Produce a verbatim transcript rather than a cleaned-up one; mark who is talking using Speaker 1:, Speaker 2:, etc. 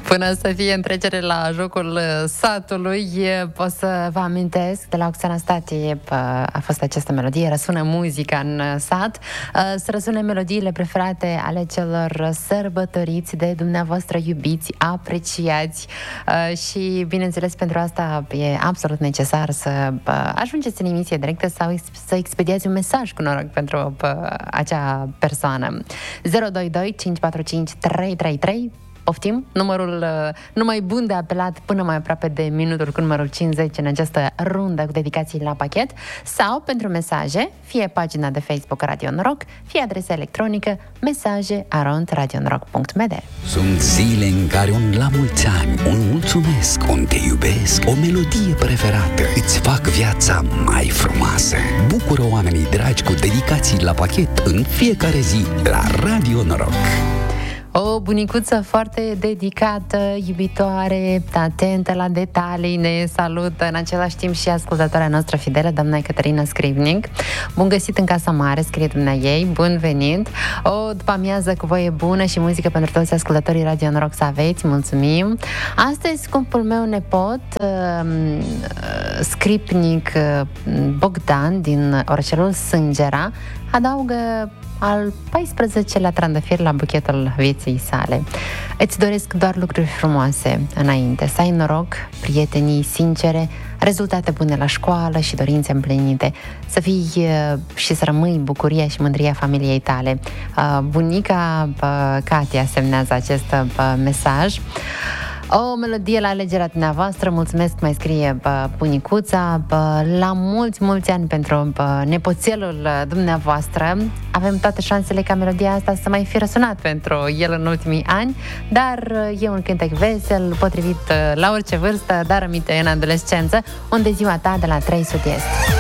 Speaker 1: Până să fie întrecere la jocul satului, pot să vă amintesc, de la Oxana Stati a fost această melodie, răsună muzica în sat, să răsune melodiile preferate ale celor sărbătoriți de dumneavoastră iubiți, apreciați și, bineînțeles, pentru asta e absolut necesar să ajungeți în emisie directă sau să expediați un mesaj cu noroc pentru acea persoană. zero doi doi cinci patru cinci trei trei trei. Poftim, numărul uh, numai bun de apelat până mai aproape de minutul cu numărul cincizeci în această rundă cu dedicații la pachet, sau pentru mesaje, fie pagina de Facebook Radio Noroc, fie adresa electronică mesaje arond radionoroc punct m d.
Speaker 2: Sunt zile în care un la mulți ani, un mulțumesc, un te iubesc, o melodie preferată îți fac viața mai frumoasă. Bucură oamenii dragi cu dedicații la pachet în fiecare zi la Radio Noroc.
Speaker 1: O bunicuță foarte dedicată, iubitoare, atentă la detalii, ne salută în același timp și ascultătoarea noastră fidelă, doamna Ecaterina Scrivnic. Bun găsit în Casa Mare, scrie dumneaei, bun venit. O după-amiază cu voie bună și muzică pentru toți ascultătorii Radio Noroc să aveți, mulțumim. Astăzi, scumpul meu nepot, uh, scripnic uh, Bogdan din orășelul Sângera, adaugă al paisprezecelea trandafir la buchetul vieții sale. Îți doresc doar lucruri frumoase înainte, să ai noroc, prietenii sincere, rezultate bune la școală și dorințe împlinite, să fii uh, și să rămâi bucuria și mândria familiei tale. Uh, bunica uh, Katia semnează acest uh, mesaj. O melodie la alegerea dumneavoastră, mulțumesc, mai scrie bă, bunicuța, bă, la mulți, mulți ani pentru bă, nepoțelul dumneavoastră. Avem toate șansele ca melodia asta să mai fi răsunat pentru el în ultimii ani, dar e un cântec vesel, potrivit la orice vârstă, dar aminte în adolescență, unde ziua ta de la trei Sud-Est.